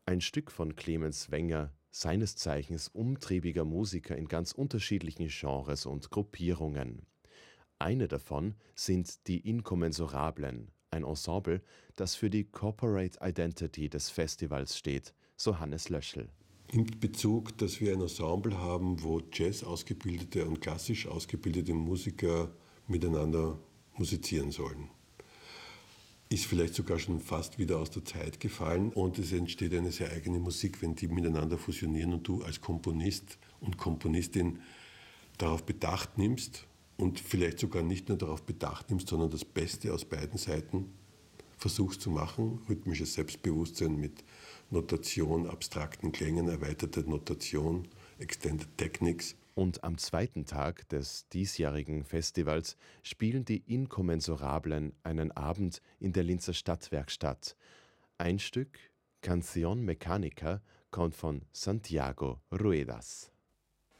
Ein Stück von Clemens Wenger, seines Zeichens umtriebiger Musiker in ganz unterschiedlichen Genres und Gruppierungen. Eine davon sind die Inkommensurablen, ein Ensemble, das für die Corporate Identity des Festivals steht, so Hannes Löschl. In Bezug, dass wir ein Ensemble haben, wo Jazz ausgebildete und klassisch ausgebildete Musiker miteinander musizieren sollen. Ist vielleicht sogar schon fast wieder aus der Zeit gefallen und es entsteht eine sehr eigene Musik, wenn die miteinander fusionieren und du als Komponist und Komponistin darauf Bedacht nimmst und vielleicht sogar nicht nur darauf Bedacht nimmst, sondern das Beste aus beiden Seiten versuchst zu machen, rhythmisches Selbstbewusstsein mit Notation, abstrakten Klängen, erweiterte Notation, Extended Techniques. Und am zweiten Tag des diesjährigen Festivals spielen die Inkommensurablen einen Abend in der Linzer Stadtwerkstatt. Ein Stück, Canción Mecánica, kommt von Santiago Ruedas.